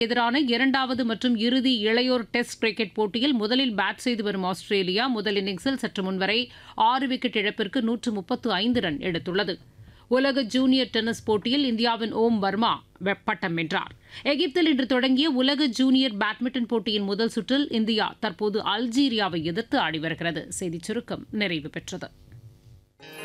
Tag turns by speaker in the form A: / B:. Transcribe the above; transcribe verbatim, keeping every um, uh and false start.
A: எதிரான இரண்டாவது மற்றும் இறுதி இளையோர் டெஸ்ட் கிரிக்கெட் போட்டியில் முதலில் பேட் செய்து வரும் ஆஸ்திரேலியா முதல் இன்னிங்ஸில் சற்று முன்வரை ஆறு விக்கெட் இழப்பிற்கு நூற்று முப்பத்து ஐந்து ரன் எடுத்துள்ளது. உலக ஜூனியர் டென்னிஸ் போட்டியில் இந்தியாவின் ஓம் வர்மா பட்டம் வென்றார். எகிப்தில் இன்று தொடங்கிய உலக ஜூனியர் பேட்மிண்டன் போட்டியின் முதல் சுற்றில் இந்தியா தற்போது அல்ஜீரியாவை எதிர்த்து ஆடி வருகிறது. செய்திச் சுருக்கம் நிறைவு பெற்றது.